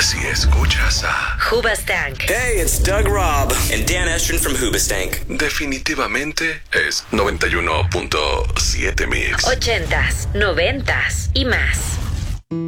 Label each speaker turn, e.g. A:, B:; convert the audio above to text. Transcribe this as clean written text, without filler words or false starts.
A: si escuchas a
B: Hoobastank.
C: Hey, it's Doug Robb and Dan Estrin from Hoobastank.
A: definitivamente es 91.7 Mix.
B: 80s, 90s y más.